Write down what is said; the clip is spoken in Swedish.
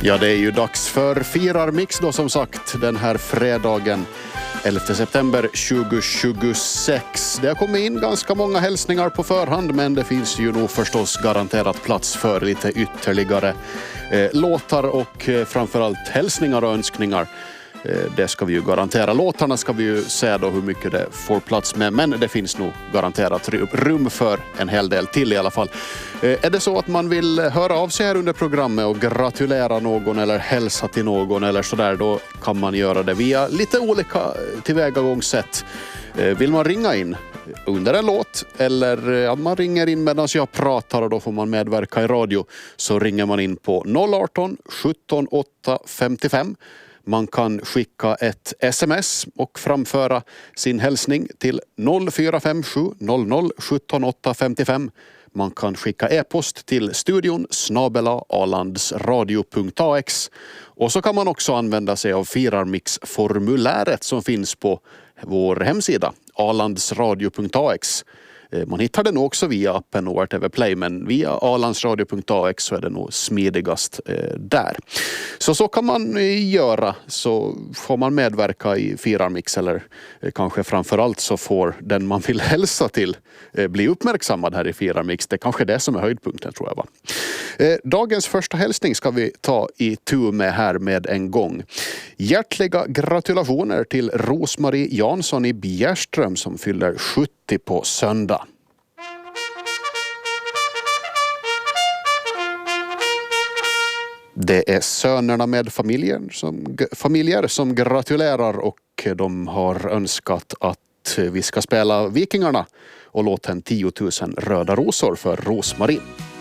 Ja, det är ju dags för Firarmix då som sagt den här fredagen 11 september 2026. Det har kommit in ganska många hälsningar på förhand, men det finns ju nog förstås garanterat plats för lite ytterligare låtar och framförallt hälsningar och önskningar. Det ska vi ju garantera. Låtarna ska vi ju se då hur mycket det får plats med, men det finns nog garanterat rum för en hel del till i alla fall. Är det så att man vill höra av sig här under programmet och gratulera någon eller hälsa till någon eller sådär, då kan man göra det via lite olika tillvägagångssätt. Vill man ringa in under en låt eller att man ringer in medan jag pratar och då får man medverka i radio, så ringer man in på 018 17 8 55. Man kan skicka ett sms och framföra sin hälsning till 0457 00 17 855. Man kan skicka e-post till studion @alandsradio.ax. Och så kan man också använda sig av Firarmix-formuläret som finns på vår hemsida alandsradio.ax. Man hittar den också via appen ORTV Play, men via alandsradio.ax så är det nog smidigast där. Så kan man göra, så får man medverka i Firarmix, eller kanske framförallt så får den man vill hälsa till bli uppmärksammad här i Firarmix. Det är kanske det som är höjdpunkten, tror jag, va? Dagens första hälsning ska vi ta i tur med här med en gång. Hjärtliga gratulationer till Rosmarie Jansson i Bjärström som fyller 70 på söndag. Det är sönerna med familjer som gratulerar, och de har önskat att vi ska spela Vikingarna och låten 10 000 röda rosor för Rosmarie.